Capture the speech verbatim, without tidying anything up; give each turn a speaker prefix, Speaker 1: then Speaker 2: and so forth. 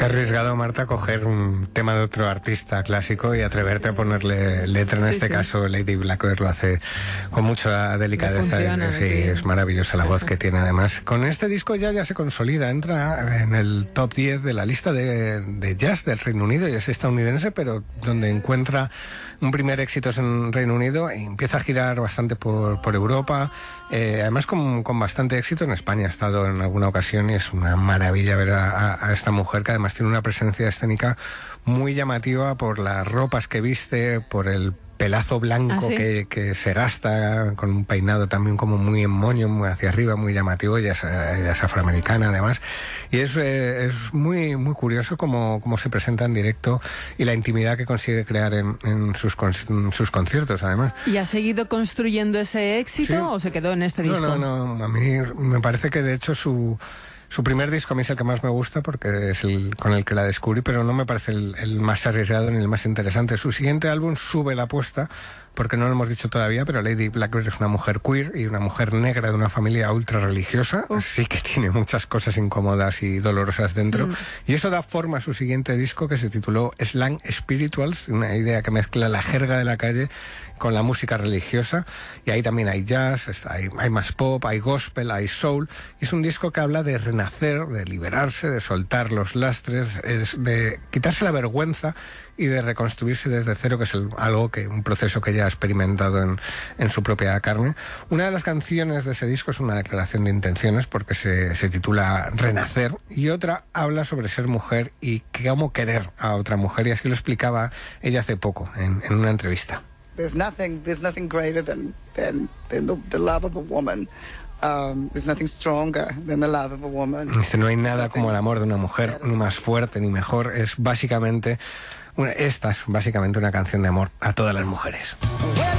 Speaker 1: arriesgado, Marta, coger un tema de otro artista clásico y atreverte a ponerle letra. En sí, este sí. caso, Lady Blackbird lo hace con mucha delicadeza. Funciona, sí, sí, es maravillosa la voz que tiene, además. Con este disco ya, ya se consolida, entra en el top diez de la lista de, de jazz del Reino Unido, y es estadounidense, pero donde encuentra un primer éxito en Reino Unido y empieza a girar bastante por, por Europa, eh, además con, con bastante éxito en España. Ha estado en alguna ocasión y es una maravilla ver a, a, a esta mujer, que además tiene una presencia escénica muy llamativa por las ropas que viste, por el pelazo blanco ¿Ah, sí? que, que se gasta, con un peinado también como muy en moño, muy hacia arriba, muy llamativo. Ella es, ella es afroamericana además, y es, eh, es muy muy curioso cómo, cómo se presenta en directo y la intimidad que consigue crear en, en, sus, en sus conciertos además.
Speaker 2: ¿Y ha seguido construyendo ese éxito ¿Sí? o se quedó en este disco?
Speaker 1: No, no, no, a mí me parece que de hecho su... Su primer disco a mí es el que más me gusta porque es el con el que la descubrí, pero no me parece el, el más arriesgado ni el más interesante. Su siguiente álbum sube la apuesta, porque no lo hemos dicho todavía, pero Lady Blackbird es una mujer queer y una mujer negra de una familia ultra religiosa, Uf. así que tiene muchas cosas incómodas y dolorosas dentro. Mm. Y eso da forma a su siguiente disco, que se tituló Slang Spirituals, una idea que mezcla la jerga de la calle con la música religiosa, y ahí también hay jazz, hay, hay más pop, hay gospel, hay soul, y es un disco que habla de renacer, de liberarse, de soltar los lastres, de quitarse la vergüenza y de reconstruirse desde cero, que es el, algo que, un proceso que ya ha experimentado en, en su propia carne. Una de las canciones de ese disco es una declaración de intenciones, porque se, se titula Renacer, y otra habla sobre ser mujer y cómo querer a otra mujer, y así lo explicaba ella hace poco en, en una entrevista.
Speaker 3: There's nothing, there's nothing greater than, than, than the, the love of a woman. Um, there's nothing stronger than the love of a woman.
Speaker 1: Dice, no hay nada como el amor de una mujer, ni más fuerte ni mejor. Es básicamente, una, esta es básicamente una canción de amor a todas las mujeres.